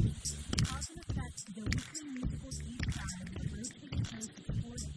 Cause and effect, the weekly musical deep dive, rotating hosts for